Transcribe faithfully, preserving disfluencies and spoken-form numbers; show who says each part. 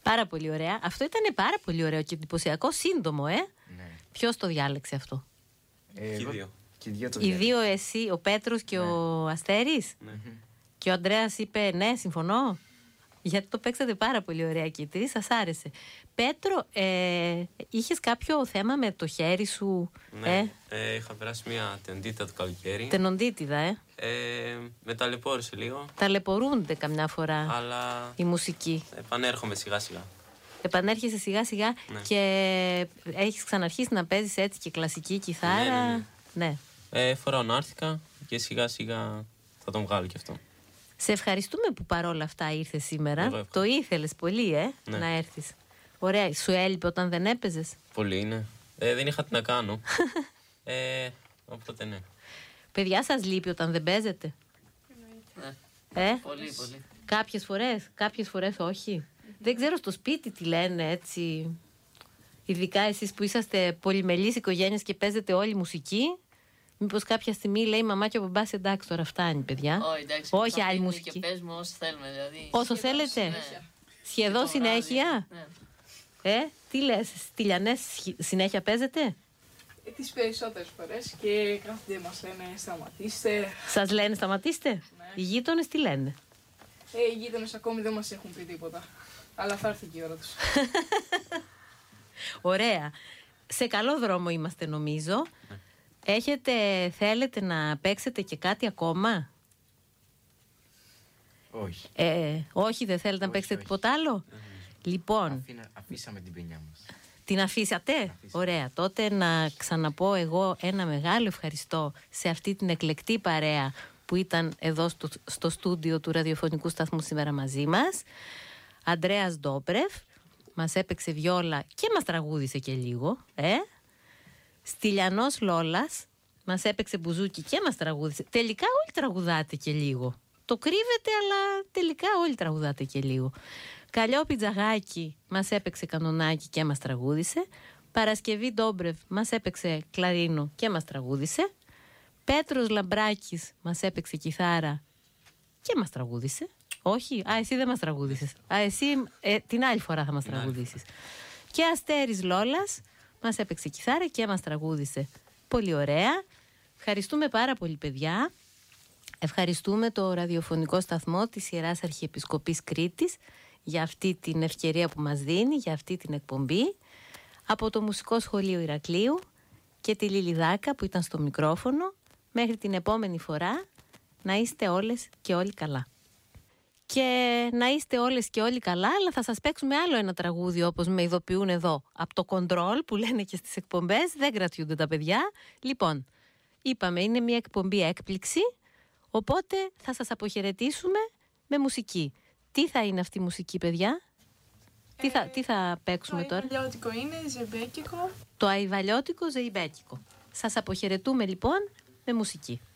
Speaker 1: Πάρα πολύ ωραία. Αυτό ήταν πάρα πολύ ωραίο και εντυπωσιακό, σύντομο, ε.
Speaker 2: Ναι.
Speaker 1: Ποιος το διάλεξε αυτό?
Speaker 2: Ε,
Speaker 3: Και οι
Speaker 2: εγώ-
Speaker 3: δύο.
Speaker 2: Και οι δύο το
Speaker 1: Οι δύο, εσύ, ο Πέτρος και
Speaker 2: Ναι.
Speaker 1: ο Αστέρης.
Speaker 3: Ναι.
Speaker 1: Και ο Ανδρέας είπε ναι, συμφωνώ. Γιατί το παίξατε πάρα πολύ ωραία και οι τρεις, σας άρεσε. Πέτρο, ε, είχες κάποιο θέμα με το χέρι σου?
Speaker 3: Ναι.
Speaker 1: Ε,
Speaker 3: Ε, είχα περάσει μια τεντίτα το καλοκαίρι.
Speaker 1: τενοντίτιδα, ε.
Speaker 3: Ε, με ταλαιπώρησε λίγο,
Speaker 1: Ταλαιπωρούνται καμιά φορά
Speaker 3: αλλά
Speaker 1: η μουσική.
Speaker 3: επανέρχομαι σιγά σιγά.
Speaker 1: Επανέρχεσαι σιγά σιγά
Speaker 3: Ναι.
Speaker 1: και έχεις ξαναρχίσει να παίζεις έτσι και κλασική κιθάρα.
Speaker 3: Ναι, ναι,
Speaker 1: Ναι.
Speaker 3: Ε, φοράω να'ρθηκα και σιγά σιγά θα τον βγάλω κι αυτό.
Speaker 1: Σε ευχαριστούμε που παρόλα αυτά ήρθες σήμερα.
Speaker 3: Εγώ ευχαριστώ.
Speaker 1: Το ήθελες πολύ, ε,
Speaker 3: Ναι.
Speaker 1: να έρθεις. Ωραία. Σου έλειπε όταν δεν έπαιζες?
Speaker 3: Πολύ είναι. Ε, δεν είχα τι να κάνω. ε, οπότε ναι.
Speaker 1: Παιδιά, σας λείπει όταν δεν παίζετε?
Speaker 4: Ναι.
Speaker 1: Ε,
Speaker 4: Πολύ, πολύ.
Speaker 1: κάποιες φορές, κάποιες φορές όχι. Δεν ξέρω στο σπίτι τι λένε έτσι. Ειδικά εσείς που είσαστε πολυμελείς οικογένειες και παίζετε όλη μουσική. Μήπως κάποια στιγμή λέει η μαμά και ο μπαμπάς εντάξει τώρα φτάνει παιδιά?
Speaker 4: Όχι, εντάξει,
Speaker 1: Όχι
Speaker 4: θα
Speaker 1: άλλη
Speaker 4: μείνουμε
Speaker 1: μουσική.
Speaker 4: Και παίζουμε όσο θέλουμε. Δηλαδή,
Speaker 1: Όσο θέλετε.
Speaker 4: Ναι.
Speaker 1: Σχεδόν
Speaker 4: Και το βράδυ,
Speaker 1: συνέχεια.
Speaker 4: ναι.
Speaker 1: Ε, τι λες, στυλιανές σχ- συνέχεια παίζετε?
Speaker 5: Ε, τις περισσότερες φορές και κάθονται μας λένε σταματήστε.
Speaker 1: Σας λένε σταματήστε?
Speaker 5: Ναι.
Speaker 1: Οι γείτονες τι λένε?
Speaker 5: Ε, οι γείτονες ακόμη δεν μας έχουν πει τίποτα. Αλλά θα έρθει και η ώρα τους.
Speaker 1: Ωραία. Σε καλό δρόμο είμαστε νομίζω. Έχετε, θέλετε να παίξετε και κάτι ακόμα?
Speaker 2: Όχι.
Speaker 1: Ε, όχι, δεν θέλετε να
Speaker 2: Όχι,
Speaker 1: παίξετε
Speaker 2: όχι.
Speaker 1: τίποτα άλλο? Λοιπόν,
Speaker 2: Αφήνα- αφήσαμε την παινιά μας.
Speaker 1: την αφήσατε?
Speaker 2: Αφήσαμε.
Speaker 1: Ωραία. Τότε να ξαναπώ εγώ ένα μεγάλο ευχαριστώ σε αυτή την εκλεκτή παρέα που ήταν εδώ στο, στο στούντιο του ραδιοφωνικού σταθμού σήμερα μαζί μας. Ανδρέας Ντόμπρεφ, μας έπαιξε βιόλα και μας τραγούδισε και λίγο. Ε? Στυλιανός Λόλας, μας έπαιξε μπουζούκι και μας τραγούδισε. Τελικά όλοι τραγουδάτε και λίγο. Το κρύβετε, αλλά τελικά όλοι τραγουδάτε και λίγο. Καλλιόπη Τζαγάκη μας έπαιξε κανονάκι και μας τραγούδισε. Παρασκευή Ντόμπρεφ μας έπαιξε κλαρίνο και μας τραγούδισε. Πέτρος Λαμπράκης μας έπαιξε κιθάρα και μας τραγούδισε. Όχι, α, εσύ δεν μας τραγούδισες. Α, εσύ ε, την άλλη φορά θα μας τραγουδήσεις. Και Αστέρης Λόλας μας έπαιξε κιθάρα και μας τραγούδισε. Πολύ ωραία. Ευχαριστούμε πάρα πολύ παιδιά. Ευχαριστούμε το ραδιοφωνικό σταθμό της Ιεράς Αρχιεπισκοπής Κρήτης για αυτή την ευκαιρία που μας δίνει, για αυτή την εκπομπή. Από το Μουσικό Σχολείο Ηρακλείου και τη Λιλιδάκα που ήταν στο μικρόφωνο. Μέχρι την επόμενη φορά να είστε όλες και όλοι καλά. Και να είστε όλες και όλοι καλά, αλλά θα σας παίξουμε άλλο ένα τραγούδι όπως με ειδοποιούν εδώ. Από το κοντρόλ που λένε και στις εκπομπές, δεν κρατιούνται τα παιδιά. Λοιπόν, είπαμε είναι μια εκπομπή έκπληξη, οπότε θα σας αποχαιρετήσουμε με μουσική. Τι θα είναι αυτή η μουσική, παιδιά? Τι θα, τι θα παίξουμε
Speaker 5: Το
Speaker 1: τώρα?
Speaker 5: αϊβαλιώτικο είναι ζεμπέκικο.
Speaker 1: Το αϊβαλιώτικο ζεϊμπέκικο. Σας αποχαιρετούμε λοιπόν με μουσική.